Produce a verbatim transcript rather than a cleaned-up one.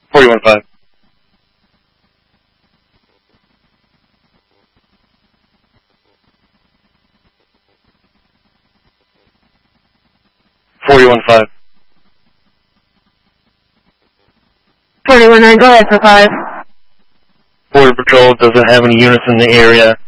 forty-one five. forty-one five. forty-one nine, go ahead for five. Border Patrol doesn't have any units in the area.